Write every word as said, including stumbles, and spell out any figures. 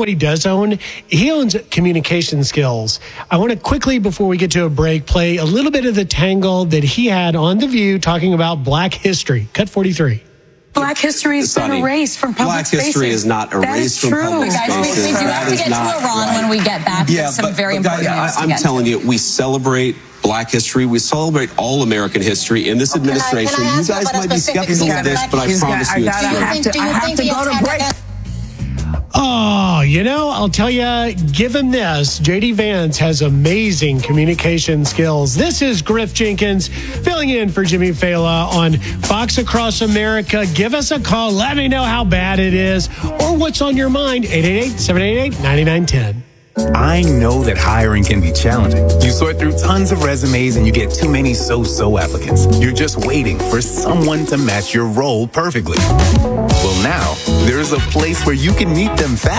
what he does own? He owns communication skills. I want to quickly, before we get to a break, play a little bit of the tangle that he had on The View talking about Black history. Cut forty-three. Black history has been erased from public Black spaces. history is not erased from public Guys, spaces. we, we do have to get to Iran right. when we get back. Yeah, There's some but, very but important guys, news to I, I'm get telling to. you, we celebrate Black history. We celebrate all American history in this Can I- can I administration. ask You guys about a might be specific skeptical piece of of this, tech? but I He's promise got- you I it's gotta true. have to, Do I you have think to the go to attack break. against- Oh, you know, I'll tell you, give him this. J D Vance has amazing communication skills. This is Griff Jenkins filling in for Jimmy Fallon on Fox Across America. Give us a call. Let me know how bad it is or what's on your mind. eight eight eight, seven eight eight, nine nine one zero. I know that hiring can be challenging. You sort through tons of resumes and you get too many so-so applicants. You're just waiting for someone to match your role perfectly. Well, now, there's a place where you can meet them fast.